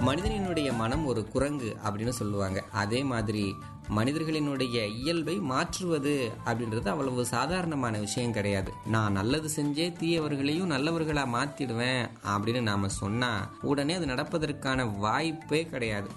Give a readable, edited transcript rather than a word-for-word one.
மனிதனினுடைய மனம் ஒரு குரங்கு அப்படின்னு சொல்லுவாங்க. அதே மாதிரி மனிதர்களினுடைய இயல்பை மாற்றுவது அப்படின்றது அவ்வளவு சாதாரணமான விஷயம் கிடையாது. நான் நல்லது செஞ்சே தீயவர்களையும் நல்லவர்களா மாத்திடுவேன் அப்படின்னு நாம சொன்னா உடனே அது நடப்பதற்கான வாய்ப்பே கிடையாது.